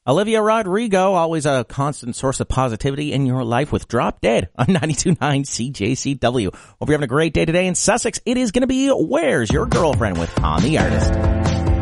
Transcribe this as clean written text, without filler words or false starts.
Olivia Rodrigo, always a constant source of positivity in your life with Drop Dead on 92.9 CJCW. Hope you're having a great day today in Sussex. It is going to be Where's Your Girlfriend with On the Artist.